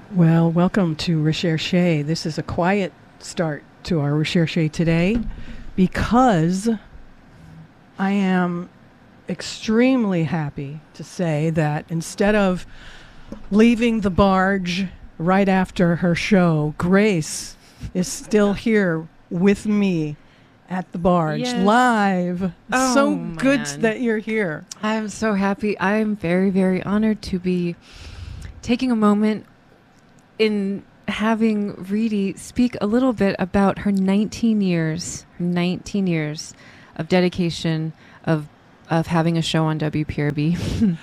Well, welcome to Recherche. This is a quiet start to our Recherche today because I am extremely happy to say that instead of leaving the barge right after her show, Grace is still here with me at the barge Yes. live. Oh, So good man. that you're here. I'm so happy. I'm very, very honored to be taking a moment in having Reedy speak a little bit about her 19 years of dedication of having a show on WPRB.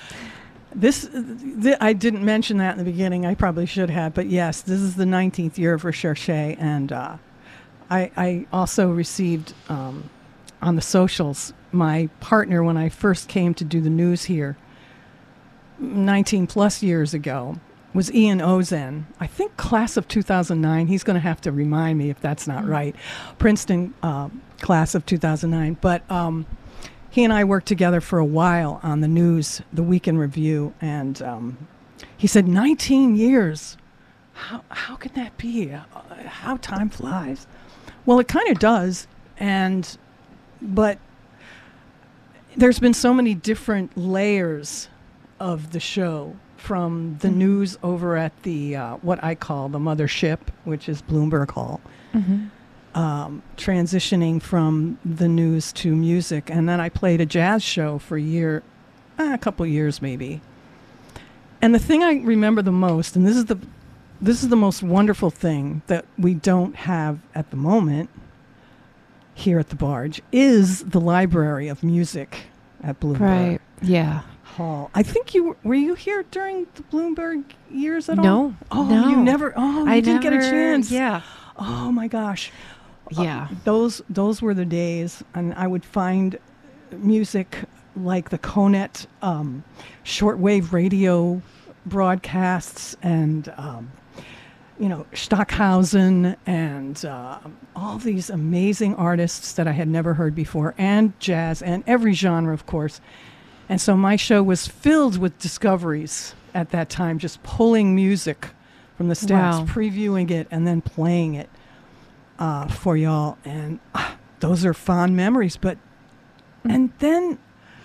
I didn't mention that in the beginning. I probably should have, but yes, this is the 19th year of Recherche, and I also received on the socials my partner when I first came to do the news here 19 plus years ago was Ian Ozen. I think class of 2009. He's going to have to remind me if that's not right. Princeton class of 2009. But he and I worked together for a while on the news, the Week in Review, and he said 19 years. How can that be? How time flies. Well, it kind of does, but there's been so many different layers of the show, from the news over at the what I call the mothership, which is Bloomberg Hall, transitioning from the news to music, and then I played a jazz show for a couple years maybe. And the thing I remember the most, and this is the most wonderful thing that we don't have at the moment here at the Barge, is the library of music at Bloomberg. Right. Yeah. Hall. I think were you here during the Bloomberg years at all? No. Oh, no. you never. Oh, you didn't get a chance. Yeah. Oh my gosh. Yeah. Those were the days, and I would find music like the Conet shortwave radio broadcasts, and Stockhausen, and all these amazing artists that I had never heard before, and jazz, and every genre, of course. And so my show was filled with discoveries at that time, just pulling music from the stacks, Wow. previewing it, and then playing it for y'all. And those are fond memories. And then,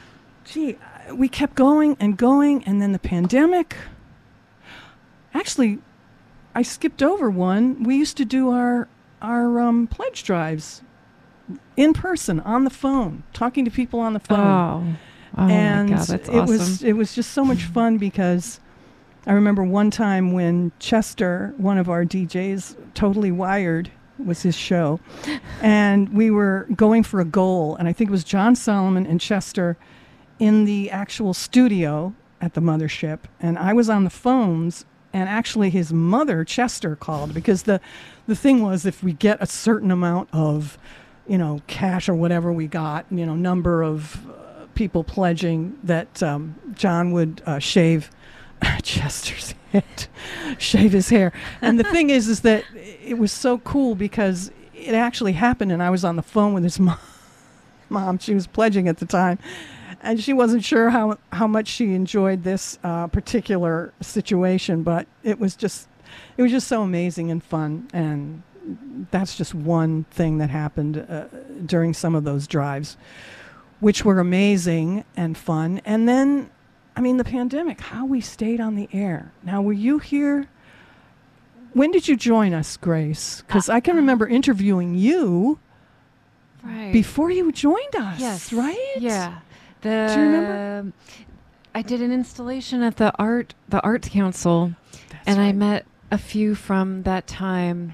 we kept going, and then the pandemic. Actually, I skipped over one. We used to do our pledge drives in person, on the phone, talking to people on the phone. Oh And my God, that's awesome. it was just so much fun, because I remember one time when Chester, one of our DJs, Totally Wired was his show, and we were going for a goal, and I think it was John Solomon and Chester in the actual studio at the mothership, and I was on the phones, and actually his mother, Chester, called, because the thing was, if we get a certain amount of cash or whatever we got, number of people pledging, that John would shave Chester's head, shave his hair. And the thing is that it was so cool, because it actually happened, and I was on the phone with his mom. She was pledging at the time, and she wasn't sure how much she enjoyed this particular situation, but it was just so amazing and fun. And that's just one thing that happened during some of those drives, which were amazing and fun. And then, the pandemic, how we stayed on the air. Now, were you here? When did you join us, Grace? Because I can remember interviewing you Right. before you joined us, Yes. right? Yeah. Do you remember? I did an installation at the Arts Council, That's and I right. met a few from that time.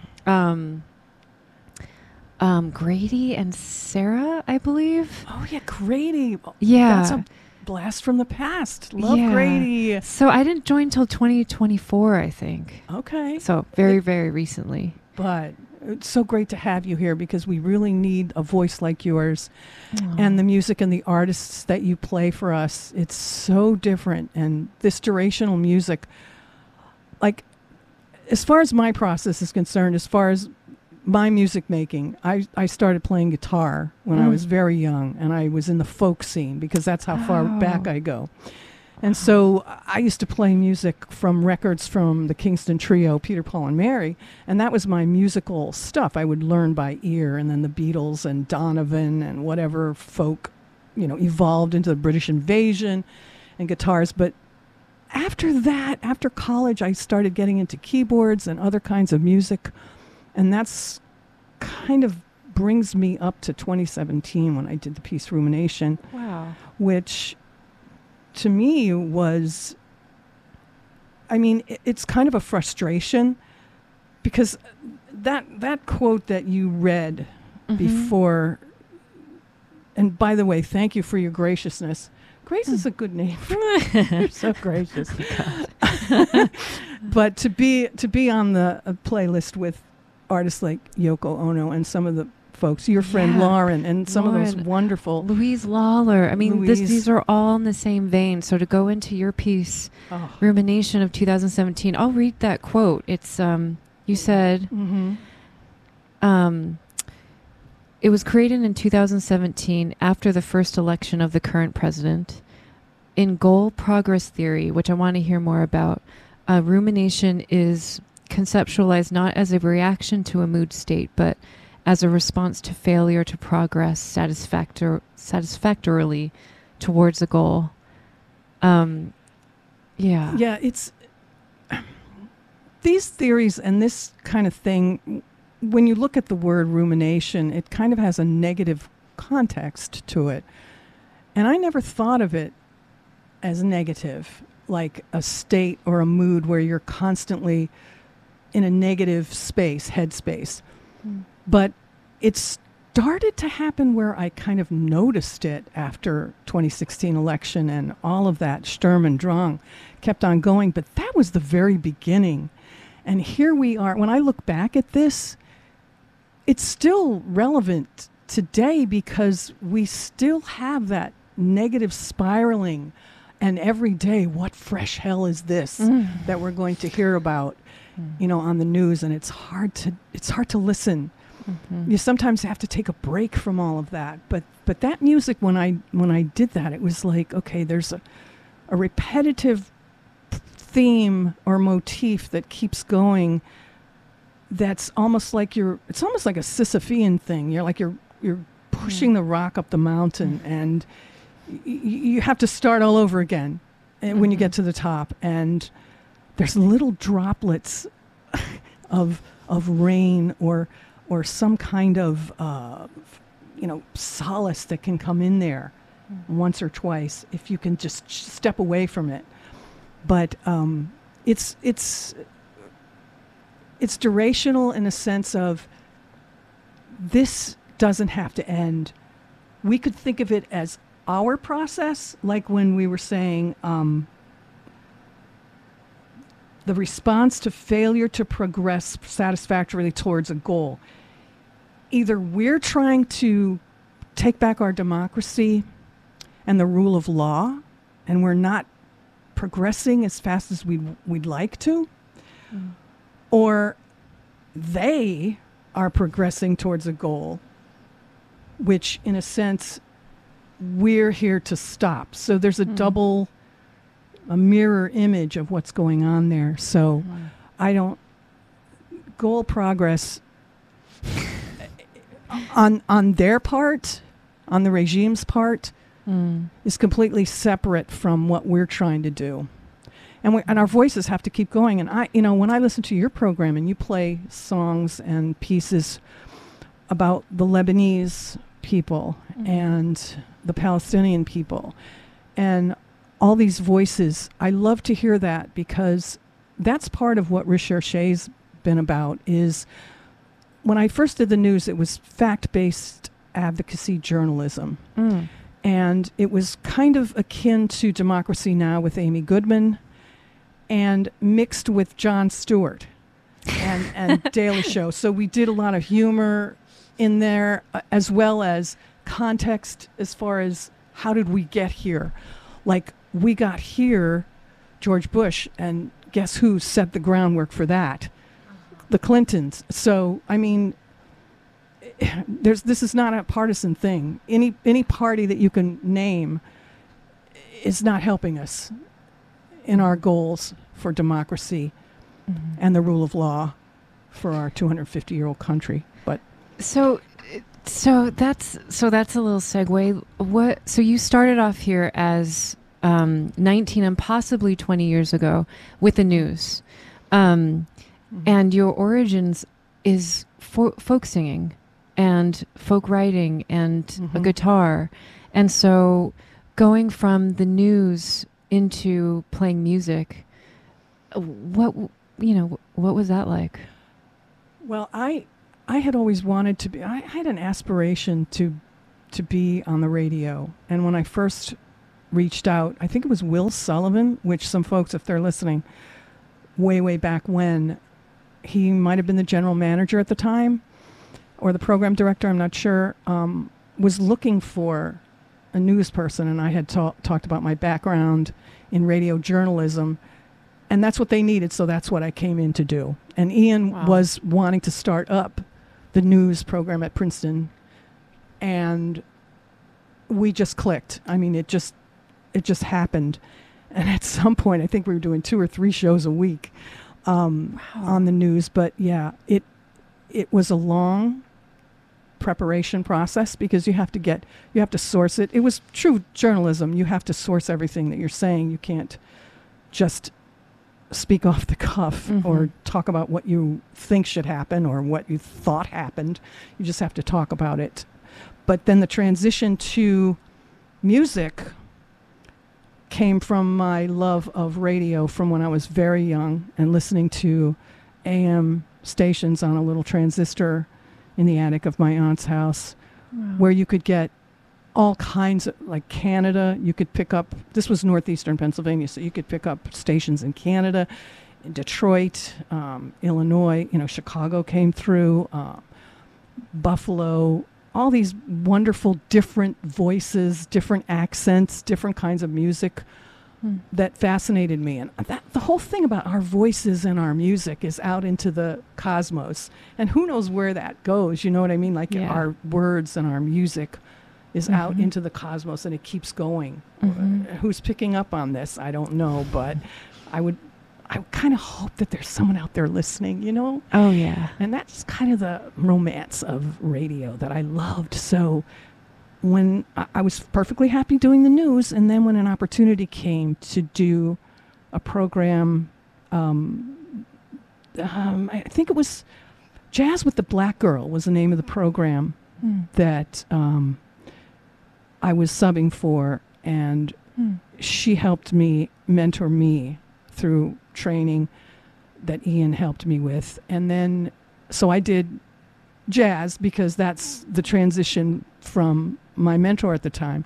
Grady and Sarah, I believe. Oh, yeah, Grady. Yeah. That's a blast from the past. Love Yeah. Grady. So I didn't join till 2024, I think. Okay. So very, very recently. But it's so great to have you here, because we really need a voice like yours. And the music and the artists that you play for us, it's so different. And this durational music, like, as far as my process is concerned, as far as my music making, I started playing guitar when I was very young, and I was in the folk scene, because that's how far back I go. And so I used to play music from records from the Kingston Trio, Peter, Paul, and Mary, and that was my musical stuff. I would learn by ear, and then the Beatles and Donovan and whatever folk, evolved into the British Invasion and guitars. But after that, after college, I started getting into keyboards and other kinds of music, and that's kind of brings me up to 2017 when I did the piece Rumination. Wow. Which to me was, it's kind of a frustration, because that quote that you read before, and by the way, thank you for your graciousness. Grace is a good name. You're so gracious. But to be on the playlist with artists like Yoko Ono and some of the folks, your friend Lauren, and some of those wonderful Louise Lawler. These are all in the same vein. So to go into your piece, Rumination of 2017, I'll read that quote. It's you said, it was created in 2017 after the first election of the current president. In goal progress theory, which I want to hear more about, rumination is conceptualized not as a reaction to a mood state, but as a response to failure to progress satisfactorily towards a goal. It's these theories and this kind of thing. When you look at the word rumination, it kind of has a negative context to it, and I never thought of it as negative, like a state or a mood where you're constantly in a negative space, headspace. But it started to happen where I kind of noticed it after 2016 election, and all of that Sturm und Drang kept on going. But that was the very beginning. And here we are. When I look back at this, it's still relevant today because we still have that negative spiraling. And every day, what fresh hell is this that we're going to hear about, on the news? And it's hard to listen. You sometimes have to take a break from all of that. But that music, when I did that, it was like, okay, there's a repetitive theme or motif that keeps going. That's almost like it's almost like a Sisyphean thing. You're pushing the rock up the mountain, and you have to start all over again when you get to the top. And there's little droplets of rain or some kind of solace that can come in there once or twice if you can just step away from it. But it's durational in a sense of this doesn't have to end. We could think of it as our process, like when we were saying the response to failure to progress satisfactorily towards a goal. Either we're trying to take back our democracy and the rule of law, and we're not progressing as fast as we'd like to, or they are progressing towards a goal, which in a sense we're here to stop. So there's a mirror image of what's going on there. So goal progress on their part, on the regime's part, is completely separate from what we're trying to do. And our voices have to keep going. And when I listen to your program and you play songs and pieces about the Lebanese people and the Palestinian people and all these voices, I love to hear that, because that's part of what Recherche's been about. Is when I first did the news, it was fact-based advocacy journalism. And it was kind of akin to Democracy Now! With Amy Goodman, and mixed with Jon Stewart and Daily Show. So we did a lot of humor in there, as well as context as far as how did we get here. Like, we got here, George Bush, and guess who set the groundwork for that? The Clintons. So, I mean, this is not a partisan thing. Any party that you can name is not helping us in our goals for democracy and the rule of law for our 250-year-old country. But so that's a little segue. So you started off here as 19 and possibly 20 years ago with the news, and your origins is folk singing and folk writing and a guitar, and so going from the news into playing music, what was that like? Well, I had always wanted to be. I had an aspiration to be on the radio, and when I first reached out, I think it was Will Sullivan, which some folks, if they're listening, way back when, he might have been the general manager at the time, or the program director. I'm not sure. Was looking for a news person, and I had talked about my background in radio journalism, and that's what they needed, so that's what I came in to do. And Ian was wanting to start up the news program at Princeton, and we just clicked. I mean, it just happened. And at some point, I think we were doing 2 or 3 shows a week on the news. But yeah, it was a long preparation process, because you have to source it. It was true journalism. You have to source everything that you're saying. You can't just speak off the cuff or talk about what you think should happen or what you thought happened. You just have to talk about it. But then the transition to music came from my love of radio from when I was very young and listening to AM stations on a little transistor in the attic of my aunt's house, where you could get all kinds of, like Canada, you could pick up, this was northeastern Pennsylvania, so you could pick up stations in Canada, in Detroit, Illinois, Chicago came through, Buffalo, all these wonderful different voices, different accents, different kinds of music that fascinated me. And the whole thing about our voices and our music is out into the cosmos. And who knows where that goes, you know what I mean? Like our words and our music is out into the cosmos, and it keeps going. Who's picking up on this? I don't know, but I kind of hope that there's someone out there listening, Oh, yeah. And that's kind of the romance of radio that I loved. So when I was perfectly happy doing the news, and then when an opportunity came to do a program, I think it was Jazz with the Black Girl was the name of the program that I was subbing for, and she helped me, mentor me through training that Ian helped me with. And then, so I did jazz because that's the transition from my mentor at the time,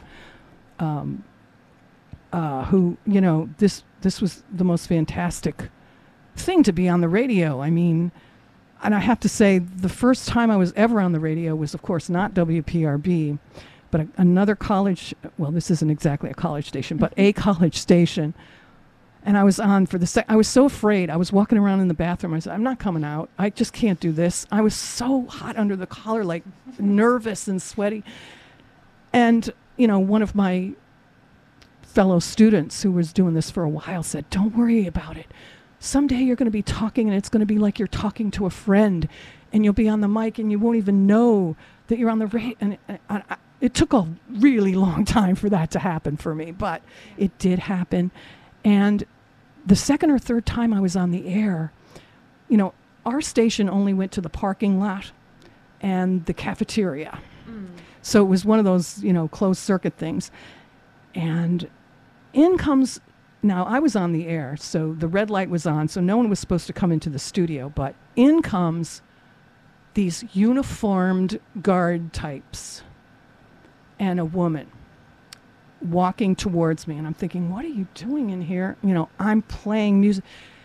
who, this was the most fantastic thing to be on the radio. I mean, and I have to say, the first time I was ever on the radio was, of course, not WPRB, but another college, well, this isn't exactly a college station, but a college station. And I was on for I was so afraid. I was walking around in the bathroom. I said, I'm not coming out. I just can't do this. I was so hot under the collar, like nervous and sweaty. And, one of my fellow students who was doing this for a while said, don't worry about it. Someday you're going to be talking, and it's going to be like you're talking to a friend, and you'll be on the mic, and you won't even know that you're on the radio. And it took a really long time for that to happen for me, but it did happen. And the second or third time I was on the air, our station only went to the parking lot and the cafeteria. So it was one of those, closed circuit things. And in comes, now I was on the air, so the red light was on, so no one was supposed to come into the studio, but in comes these uniformed guard types and a woman walking towards me, and I'm thinking, what are you doing in here? I'm playing music.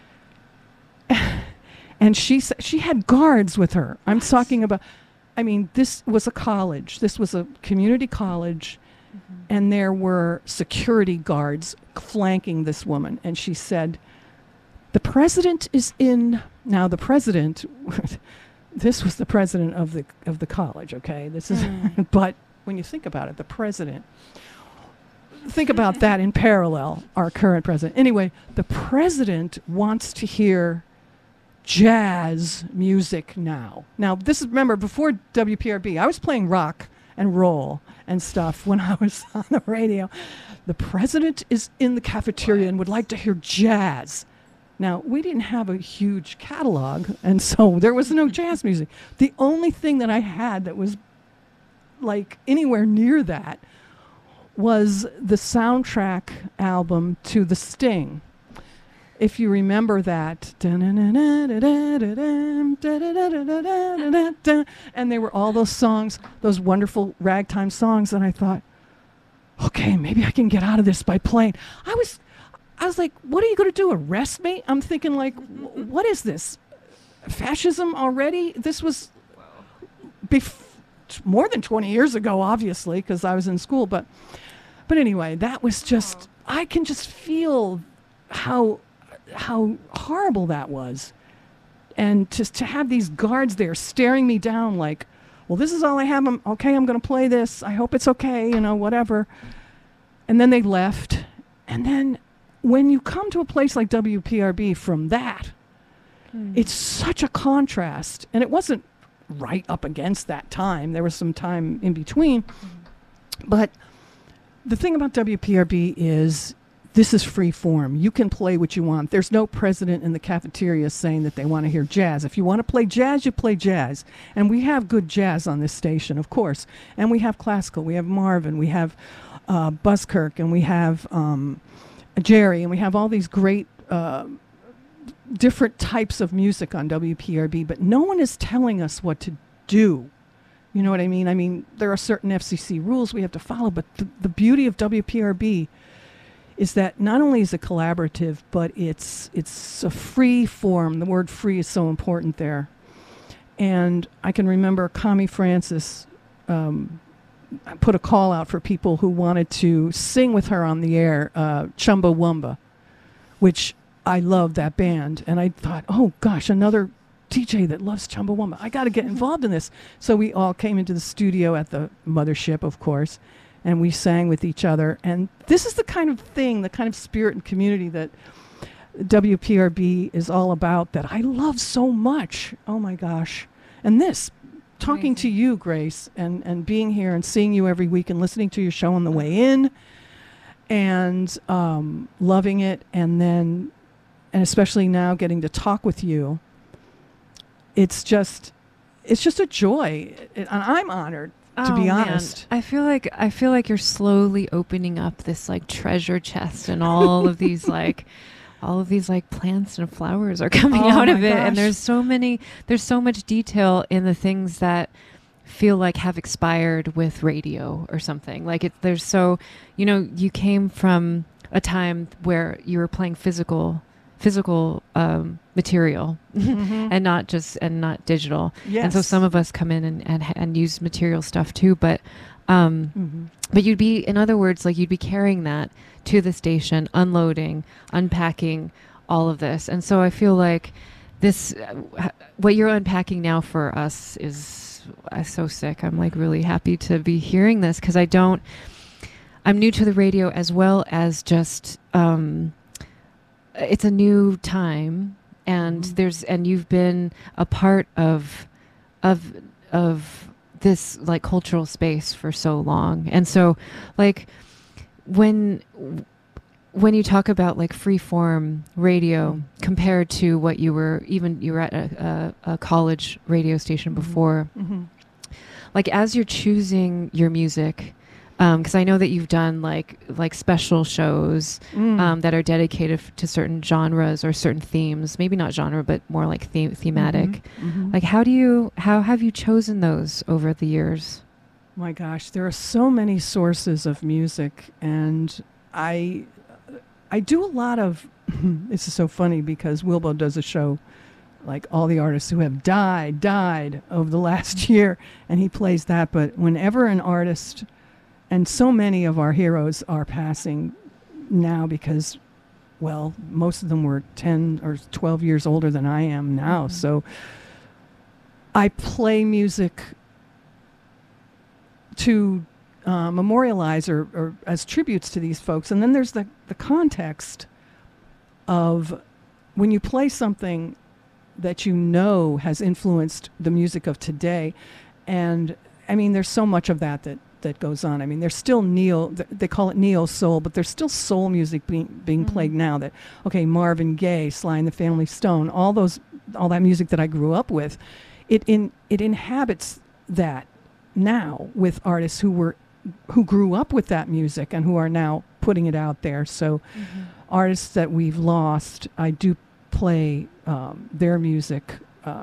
And she had guards with her. I'm talking about, this was a college. This was a community college, and there were security guards flanking this woman. And she said, the president is in. Now, the president, this was the president of the college, okay? This is, but when you think about it, the president, think about that in parallel, our current president. Anyway, the president wants to hear jazz music now. Now, this is, remember, before WPRB, I was playing rock and roll and stuff when I was on the radio. The president is in the cafeteria and would like to hear jazz. Now, we didn't have a huge catalog, and so there was no jazz music. The only thing that I had that was like anywhere near that was the soundtrack album to The Sting. If you remember that. And they were all those songs, those wonderful ragtime songs, and I thought, okay, maybe I can get out of this by playing. I was like, what are you going to do, arrest me? I'm thinking, like, what is this? Fascism already? This was more than 20 years ago, obviously, because I was in school. But anyway, that was just, I can just feel how horrible that was. And just to have these guards there staring me down like, well, this is all I have. Okay, I'm going to play this. I hope it's okay, whatever. And then they left. And then when you come to a place like WPRB from that, it's such a contrast. And it wasn't right up against that time. There was some time in between. But the thing about WPRB is this is free form. You can play what you want. There's no president in the cafeteria saying that they want to hear jazz. If you want to play jazz, you play jazz. And we have good jazz on this station, of course. And we have classical. We have Marvin. We have Buskirk. And we have Jerry. And we have all these great different types of music on WPRB. But no one is telling us what to do. You know what I mean? I mean, there are certain FCC rules we have to follow. But the beauty of WPRB is that not only is it collaborative, but it's a free form. The word free is so important there. And I can remember Connie Francis put a call out for people who wanted to sing with her on the air, Chumbawamba, which I love that band. And I thought, oh gosh, another DJ that loves Chumbawamba. I got to get involved in this. So we all came into the studio at the mothership, of course, and we sang with each other. And this is the kind of thing, the kind of spirit and community that WPRB is all about that I love so much. Oh my gosh. And this, talking to you, Grace, and being here and seeing you every week and listening to your show on the way in and loving it, and especially now getting to talk with you, it's just a joy. And I'm honored. To be honest, I feel like you're slowly opening up this like treasure chest, and all of these like plants and flowers are coming out of it. Gosh. And there's so much detail in the things that feel like have expired with radio or something. Like you came from a time where you were playing physical material and not digital. Yes. And so some of us come in and use material stuff too, but you'd be, in other words, like you'd be carrying that to the station, unloading, unpacking all of this. And so I feel like this, what you're unpacking now for us is so sick. I'm like really happy to be hearing this, because I'm new to the radio as well as just, it's a new time, and and you've been a part of this like cultural space for so long. And so like when you talk about like free form radio compared to what you were at a college radio station before, like as you're choosing your music, because I know that you've done like special shows that are dedicated to certain genres or certain themes. Maybe not genre, but more like thematic. Like how have you chosen those over the years? My gosh, there are so many sources of music, and I do a lot of. This is so funny because Wilbo does a show like all the artists who have died over the last year, and he plays that. But whenever an artist, and so many of our heroes are passing now because, well, most of them were 10 or 12 years older than I am now. So I play music to memorialize or as tributes to these folks. And then there's the context of when you play something that you know has influenced the music of today. And I mean, there's so much of that goes on. I mean, there's still they call it neo soul, but there's still soul music being played now. That, okay, Marvin Gaye, Sly and the Family Stone, all that music that I grew up with, it inhabits that now with artists who grew up with that music and who are now putting it out there. So artists that we've lost, I do play their music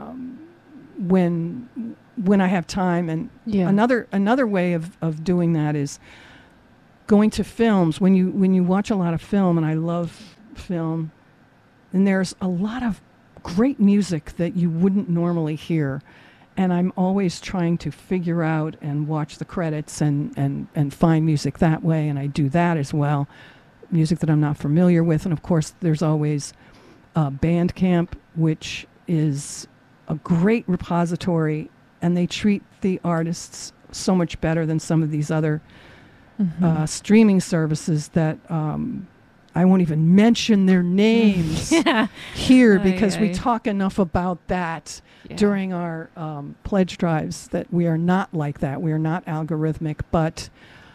when I have time. And another way of doing that is going to films. When you watch a lot of film, and I love film, and there's a lot of great music that you wouldn't normally hear. And I'm always trying to figure out and watch the credits and find music that way. And I do that as well, music that I'm not familiar with. And of course, there's always Bandcamp, which is a great repository, and they treat the artists so much better than some of these other streaming services that I won't even mention their names here because we talk enough about that during our pledge drives, that we are not like that. We are not algorithmic, but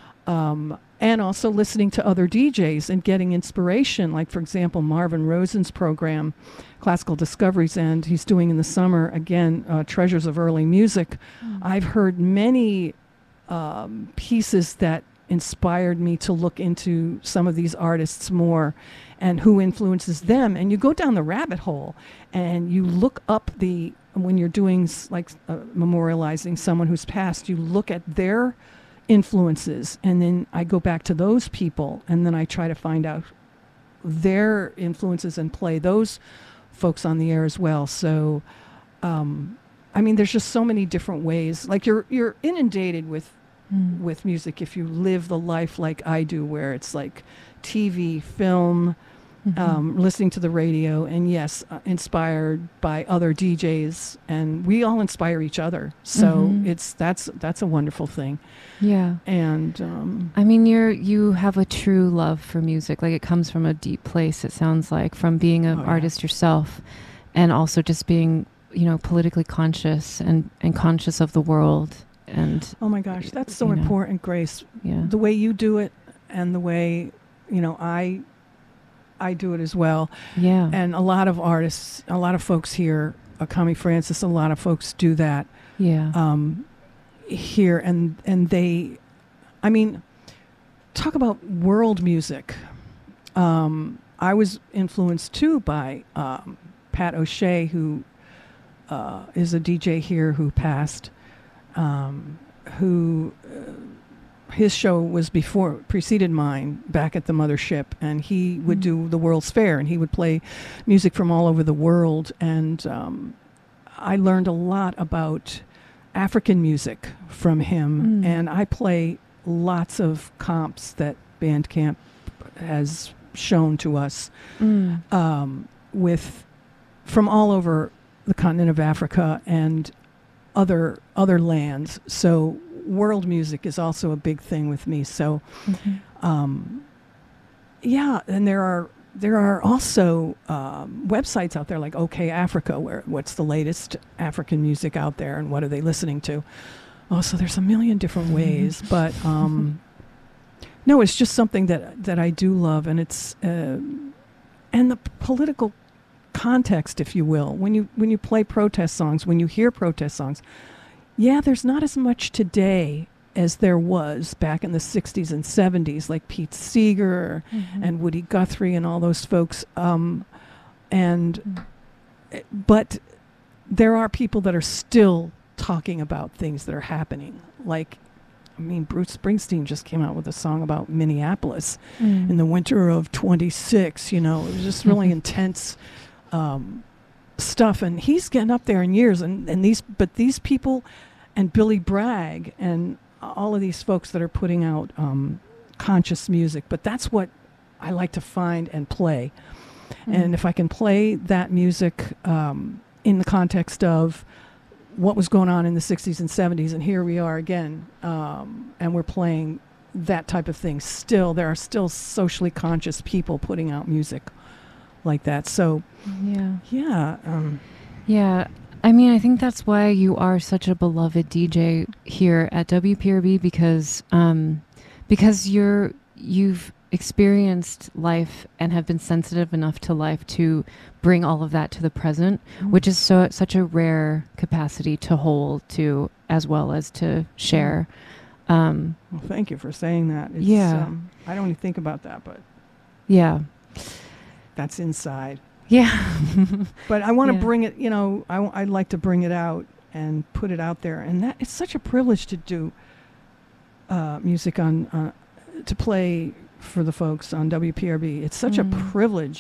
and also listening to other DJs and getting inspiration. Like, for example, Marvin Rosen's program, Classical Discoveries, and he's doing in the summer, again, Treasures of Early Music. I've heard many pieces that inspired me to look into some of these artists more and who influences them. And you go down the rabbit hole and you look up when you're doing memorializing someone who's passed, you look at their influences, and then I go back to those people, and then I try to find out their influences and play those folks on the air as well. So I mean, there's just so many different ways. Like, you're inundated with music if you live the life like I do, where it's like TV, film, listening to the radio, and yes, inspired by other DJs, and we all inspire each other. So that's a wonderful thing. Yeah. And I mean, you have a true love for music. Like, it comes from a deep place, it sounds like, from being an artist yourself, and also just being, politically conscious and conscious of the world. And oh my gosh, that's so important, Grace. Yeah. The way you do it, and the way, I do it as well. Yeah. And a lot of artists, a lot of folks here, Akami Francis, a lot of folks do that. Yeah. Here, and they, I mean, talk about world music. I was influenced too by Pat O'Shea, who is a DJ here who passed, his show preceded mine back at the Mothership, and he would do the World's Fair, and he would play music from all over the world. And I learned a lot about African music from him, and I play lots of comps that Bandcamp has shown to us with from all over the continent of Africa and other lands. So world music is also a big thing with me. So, yeah, and there are also websites out there like OK Africa, what's the latest African music out there and what are they listening to? Oh, so there's a million different ways, but no, it's just something that I do love, and it's and the political context, if you will, when you play protest songs, when you hear protest songs. Yeah, there's not as much today as there was back in the 60s and 70s, like Pete Seeger and Woody Guthrie and all those folks. But there are people that are still talking about things that are happening. Like, I mean, Bruce Springsteen just came out with a song about Minneapolis in the winter of 26. It was just really intense stuff, and he's getting up there in years, and these people and Billy Bragg and all of these folks that are putting out conscious music, but that's what I like to find and play. And if I can play that music in the context of what was going on in the 60s and 70s, and here we are again, and we're playing that type of thing. Still, there are still socially conscious people putting out music like that. So, yeah. Yeah. I mean, I think that's why you are such a beloved DJ here at WPRB, because you've experienced life and have been sensitive enough to life to bring all of that to the present, which is such a rare capacity to hold to as well as to share. Well, thank you for saying that. It's, I don't even think about that, but that's inside. Yeah. But I want to bring it, I'd like to bring it out and put it out there. And that it's such a privilege to do music to play for the folks on WPRB. It's such a privilege.